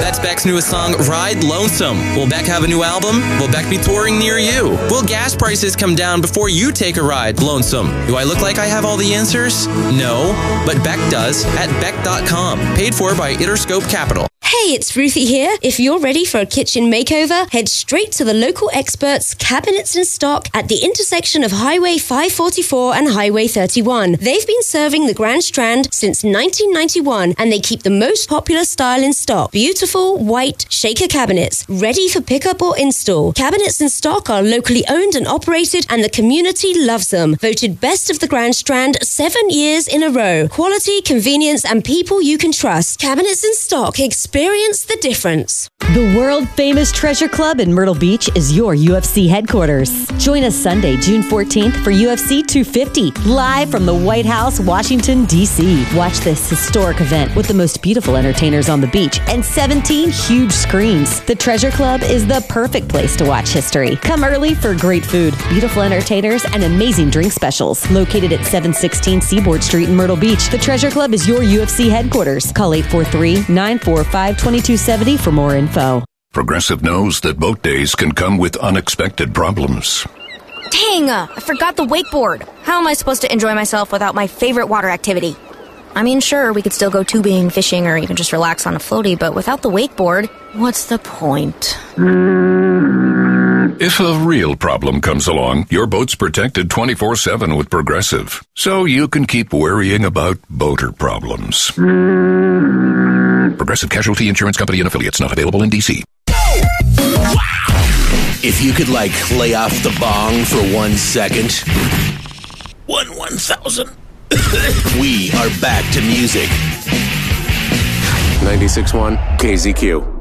That's Beck's newest song, Ride Lonesome. Will Beck have a new album? Will Beck be touring near you? Will gas prices come down before you take a ride lonesome? Do I look like I have all the answers? No, but Beck does at Beck.com. Paid for by Interscope Capital. Hey, it's Ruthie here. If you're ready for a kitchen makeover, head straight to the local experts, Cabinets in Stock, at the intersection of Highway 544 and Highway 31. They've been serving the Grand Strand since 1991, and they keep the most popular style in stock. Beautiful, white, shaker cabinets, ready for pickup or install. Cabinets in Stock are locally owned and operated, and the community loves them. Voted best of the Grand Strand 7 years in a row. Quality, convenience, and people you can trust. Cabinets in Stock. Experience the difference. The world-famous Treasure Club in Myrtle Beach is your UFC headquarters. Join us Sunday, June 14th for UFC 250, live from the White House, Washington, D.C. Watch this historic event with the most beautiful entertainers on the beach and 17 huge screens. The Treasure Club is the perfect place to watch history. Come early for great food, beautiful entertainers, and amazing drink specials. Located at 716 Seaboard Street in Myrtle Beach, the Treasure Club is your UFC headquarters. Call 843-945-2270 for more info. Progressive knows that boat days can come with unexpected problems. Dang, I forgot the wakeboard. How am I supposed to enjoy myself without my favorite water activity? I mean, sure, we could still go tubing, fishing, or even just relax on a floaty, but without the wakeboard, what's the point? If a real problem comes along, your boat's protected 24/7 with Progressive, so you can keep worrying about boater problems. Progressive Casualty Insurance Company and Affiliates, not available in D.C. Wow! If you could, lay off the bong for 1 second. 1,000. We are back to music. 96.1 KZQ.